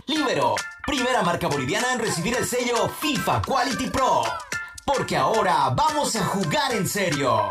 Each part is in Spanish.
Libero, primera marca boliviana en recibir el sello FIFA Quality Pro. Porque ahora vamos a jugar en serio.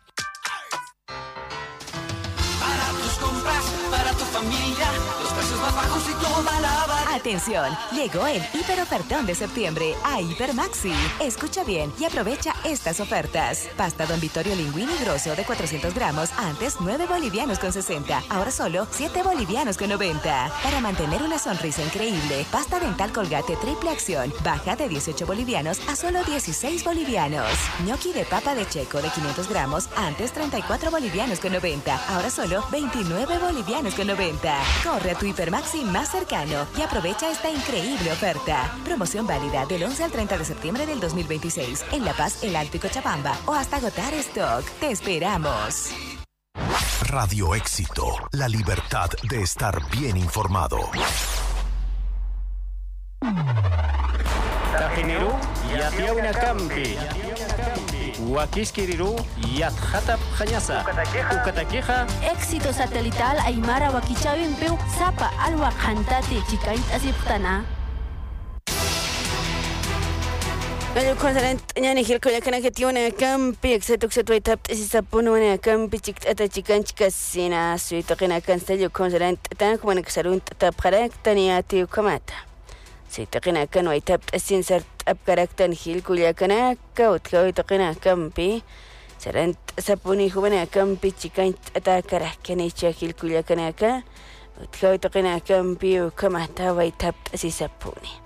Para tus compras, para tu familia, los precios más bajos y toda la variedad. Atención, llegó el hiperofertón de septiembre a Hipermaxi. Escucha bien y aprovecha estas ofertas. Pasta Don Vittorio Linguini Grosso de 400 gramos, antes 9 bolivianos con 60, ahora solo 7 bolivianos con 90. Para mantener una sonrisa increíble, pasta dental Colgate triple acción, baja de 18 bolivianos a solo 16 bolivianos. Gnocchi de papa de checo de 500 gramos, antes 34 bolivianos con 90, ahora solo 29 bolivianos con 90. Corre a tu Hipermaxi más cercano y aprovecha esta increíble oferta. Promoción válida del 11 al 30 de septiembre del 2026 en La Paz, El Alto y Cochabamba o hasta agotar stock. Te esperamos. Radio Éxito, la libertad de estar bien informado. Tajineru yatiawina kampi. Huaquiskiriru yatjatap jañasa. Ucataqueja. Éxito satelital Aymara Wakichawin Peu Zapa Alwa Jantati Chikait Asiptana. Ayo konsalan nyani hilko yakana ketiona kampi exetuk setwaitap isisapununa kampi chikata chikan chikasina suitokina kanstelio konsalan tan como nakasarun tap karaktania tiu kamata. Suitokina kan waitap asinsar tap karaktan hilko yakana kautkawi tokina kampi saran sapuni hubana kampi chikan ata karakani chakilko yakana ka utkawi tokina kampi kamata waitap asisapuni.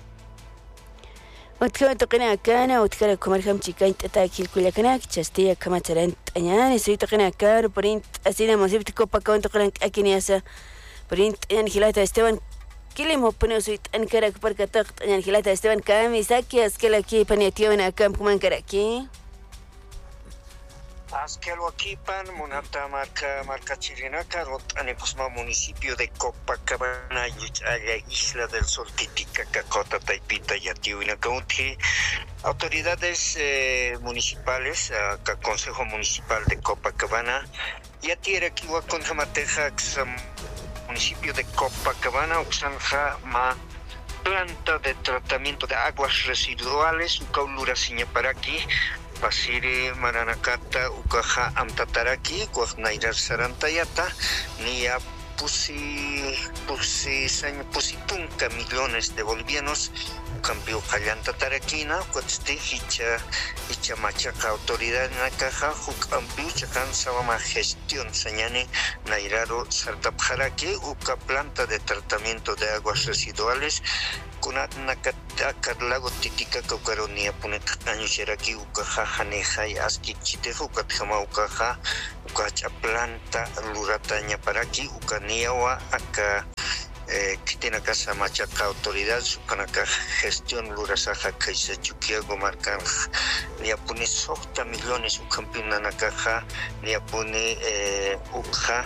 وتكون تقنع كان وتكرر كمرهم تكين تأكل كل كنا كشستيا كما ترنت يعني سوي تقنع كار برينت أسينا مصيبة كوبا كون تقنع أكنياسا برينت يعني خلاتها استوان كل ما بنو سوي أنكرك بركة تقط يعني خلاتها استوان كام يساكي أسكلا كي بنيتيونا كام كمان كراكي Azquelhuaquipan, Monata, marca chilena, Carot, Anecosma, municipio de Copacabana, Isla del Sol, Titicaca, Cota, Taipita, Yatiuina, Cauti, autoridades municipales, Consejo Municipal de Copacabana, Yatira, Kiwa, Conjamateja, municipio de Copacabana, Oxanja, Ma, planta de tratamiento de aguas residuales, Ucaulura, Siñaparaki, Pasiri Maranacata, Ucaja Amtataraki, Guajnaira Sarantayata, Nia Pusipunca millones de bolivianos, cambio Callanta Taraquina, Cuatste, Hicha Machaca, autoridad en la caja, Jucampiu, Chacan, Sabama, gestión, Sañane, Nairaro, Sartapjaraki, Uca planta de tratamiento de aguas residuales, Kunat Nakatlago Titica, Caucaronia, Punek, Añucheraki, Ucaja, Janeja, y Aski, Chitejo, Catjama, Ucaja, Ucacha planta, Lurataña Paraki, Ucaniawa, Acá. Kitina casa machaca autoridad supanaka gestión lurasaja kaisa chukiago marcan niapune sokta millones ucampina nakaja niapune ukja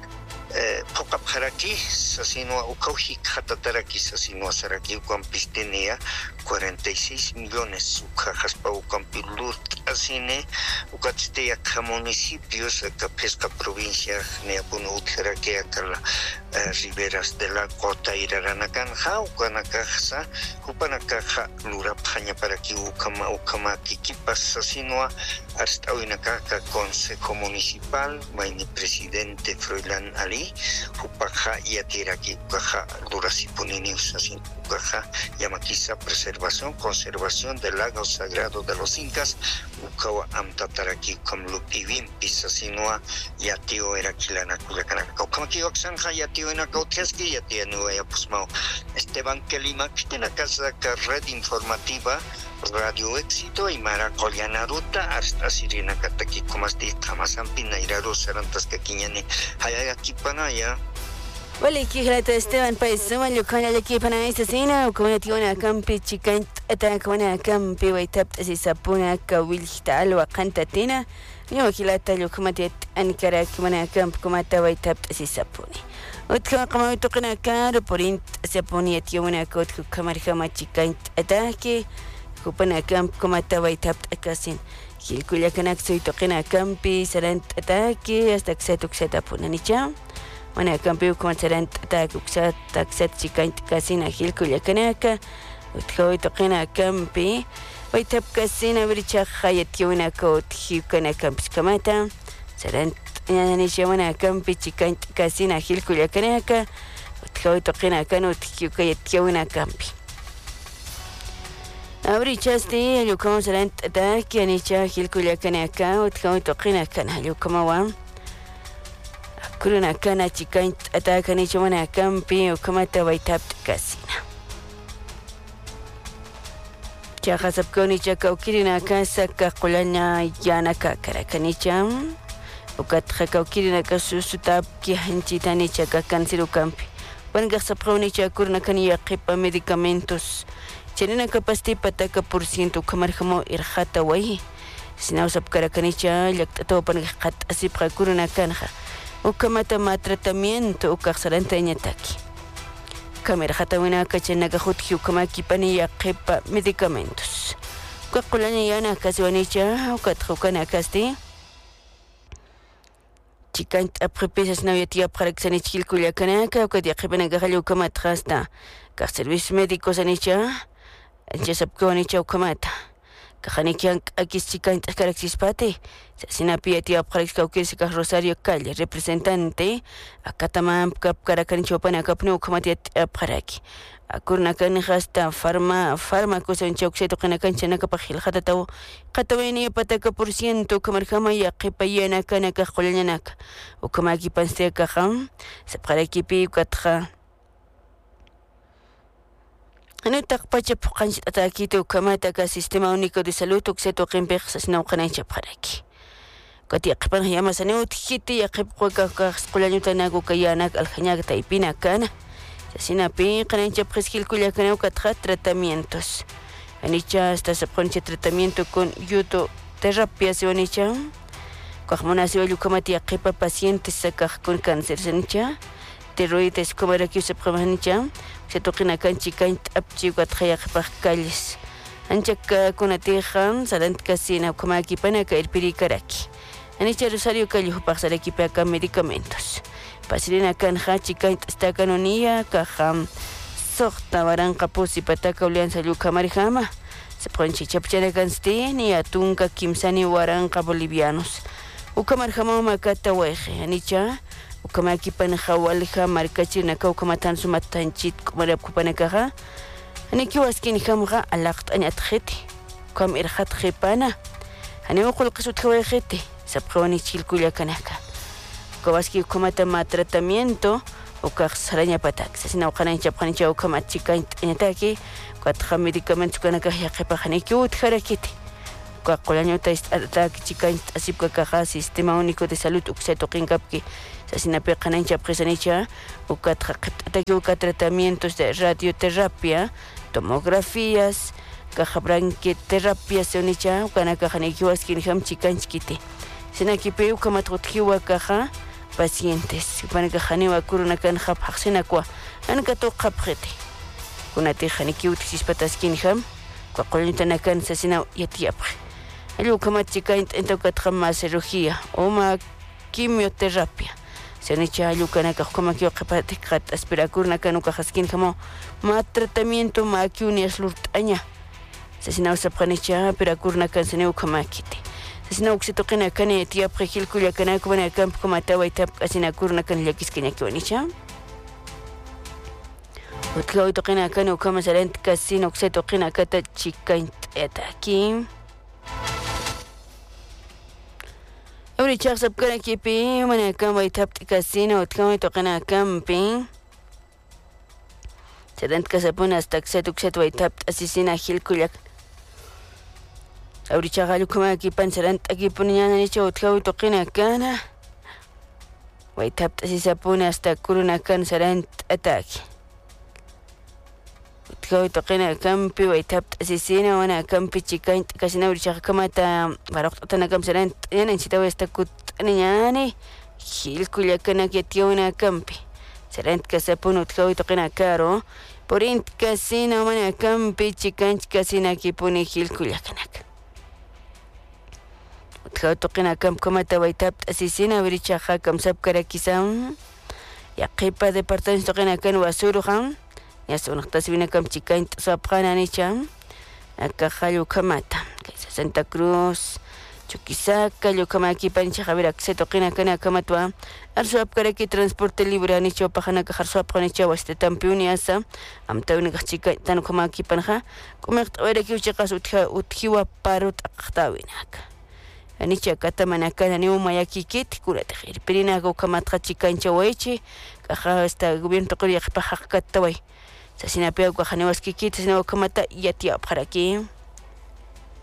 Pokaparaki, Sasino Ukauji Hatataraki, Sasino Saraki, Ucampistenia, 46 millones, Ucajaspa, Ucampilur, Asine, Ucatstea, municipios, Pesca provincia, Neapuno, Utjeraque, riberas de la Cota, Iraranacanja, Ucanacajasa, Upanacaja, Lura Paña para que Ucama, Kikipas, Sasinoa, hasta Uinacaca, Consejo Municipal, Maini Presidente Froilán Ali. Upaja y Atiraki, Upaja, Durasipunini, Upaja, Yamaquiza, preservación, conservación del lago sagrado de los incas, Ukawa Amtataraki, Kamlupivim, Pisasinoa, Yatio era Quilana, Culacana, Caucamaki, Oxanja, Yatio en Acauteski, Yatia Nueva Pusmao, Esteban Kelima, que tiene casa red informativa. Radio Éxito y Maracoliana Ruta hasta Sirena Kataki Comasti Kamasampi Nairaro Sarantas Kakiñane Hayaki Panaya. Vale, que relata Esteban País, Suma, Lucana, aquí para esta cena, o como una campi chican, ataca una campi, waitap, si sapuna, kawilta, o cantatina, yo que la tallo como te ancara, que una camp, como te waitap, si sapune. Otra como tocan a caro, por int, se ponía tío una cot, camarjama chican, ataque. Kupana camp como tawai tap akasin hilkuya kanak soy tokena campi sarant ataki hasta que se tuxeta punanicha wana kampi ukamatsaran t'ata uksa taksat chikaint kasina hilkullakanaka utkawi toqina kampi waytap kasina biricha khayatiuna ko tjukana kampi kamata saran yanisha wana kampi chikaint kasina hilkullakanaka utkawi toqina kanu tjukayatiuna kampi abrichaste ayukama saran t'ata kianicha hilkullakanaka utkawi toqina kana ayukama kuruna kana chikaint atakani chumana kampi ukamata waytap kasina chaqa sapkoni chaka ukirina kasa ka qulanya yana ka karakanicha ukatqa ka ukirina ka susutap ki hanchitani chaka kansiru kampi wanga sapqoni chakurna kani yaqipa medicamentos chenina kapasti pataka por ciento kamarjamo irjata way sinaw sapkarakanicha yaktato pan qat asipqa kuruna kanja ukamata ma tratamiento ukaxaranta ñataki kamera hatawina kachanaga hutki ukamaki pani yaqipa medicamentos ukaqullaña yana kasiwanicha ukatqukana kasti chikant aprepesas nawiatia praxani chilkullakanaka ukatiaqipanaga hallu ukamata hasta ka servicios médicos anicha anchasapkawanicha ukamata Kajanikian akis chikant karaxispate sinapi tia praxka ukis ka Rosario Calle representante akatama kap karakan chopana kapnu khamati paraki akurna kan hasta fármacos en chokseto kana kan chana ka pakhil khatataw qatawini pataka por ciento kamarkhama yaqipayana kana ka qolñanak ukamaki panste ka kham sapraki pi katha Ano takpacha pukanchit atakito kamata ka Sistema Único de Salud ukseto qimpexsas nawqanaycha paraki. Kati aqipan yamasani utkiti aqipqa ka qulañuta nagu kayanak aljañaga taipina kana. Sasinapi qanancha presquilkullakana ukatqa tratamientos. Anicha hasta sapqoncha tratamiento con yutoterapia siwanicha. Qaqmuna siwayu kamati aqipa pacientes sakaq con cáncer sanicha. Tiroides comaraki sapqamanicha. Se toqina kanchi kaint apchi katkhaya qpaqkallis anchaka kunatijan salant kasina kumaki panaka irpirikaraki anicha Rosario Calle hupaqsaraki paka medicamentos pasirina kan hachi kaint stakanoniya kaham soqta waranqa pusi pataka uliansa yukamarihama sapqanchi chapchana kansti ni atunka kimsani waranqa bolivianos ukamarhama makata weje anicha ukamaki pan hawalha markachina ka ukamatan sumatanchit kumarap kupanakaha aniki waskin hamga alaqt an atkhiti kam irkhat khipana ani uqul qisut khawaykhiti sabqawani chilkullakanaka kawaski ukamata ma tratamiento ukaxaraña patak sasina uqanan chapqanicha ukamat chikaint ñataki katha medicamentos kanaka yaqipa haniki utharakiti qaqulañuta ataki chikaint asipka kaha Sistema Único de Salud ukseto qinkapki Sasinapi qanancha presanicha uka tratamientos de radioterapia, tomografías, caja-branquioterapia sonicha ukanaka qanikiwaskin ham chikanchkiti. Sinakipi ukamatqutkiwa caja pacientes. Upanaka qaniwa kurunakan hapaqsinakwa ankato qapqiti. Kunati qanikiwtisispataskin ham qaqulintanakan sasina yatiapqi. Allu ukamat chikaint entokatqa ma cirugía o ma quimioterapia. Sanicha yukanaka hukamaki qipatiqat aspirakurna kanuka haskin kamo ma tratamiento ma kiunias lurtaña sasina usapqanicha pirakurna kansane ukamakiti sasina uksitoqina kani tiapqa hilkullakanaka wana kamp kumata waytap asinakurna kan llakiskañakiwanicha utqa uytoqina kani ukamasalant kasina uksitoqina kata chikaint etaki Uri chaksap kana kipi mana kan waytap kasina utkan toqina kampi sedant kasapuna hasta ksetukset waytap asisina hilkullak Uri chagalu kuma kipan sedant akipunyana nicha utkan toqina kana waytap asisapuna hasta kuruna kan sedant ataki utkan toqina kampi waytap asisina wana kampi chikaint kasina uri chagakamata baraqtana kam sedant yana insitawa esta kut niñani hilkullakana ketiona kampi serent kasapuna utkan toqina karo porint kasina wana kampi chikanch kasina kipuni hilkullakanaka utkan toqina kamp kamata waytap asisina uri chaga kamsap karakisam yaqipa departamento qinakan wasuruhan yasunaqtas winakam chikaint sapqananicha akajallu kamata Santa Cruz Chuquisaca Llucamaki Pancha Javier Acceto Qinakana Kamatwa Arsuap Karaki Transporte Libre Anicho Pajanaka Jarsuap Qanicha Weste Tampiuniasa Amtawni Chica Tanukamaki Panja Kumert Oreki Uchaqas Uthiwa Parut Aqtawinak Anicha Katamanakana Mayaki Kit Kuratejir Pirinago Kamatra Chicancha Waichi Kaja esta gobierno Korea Pajak Katawai Sasinapia Guajanewaski Kit Sino Kamata Yatia para aquí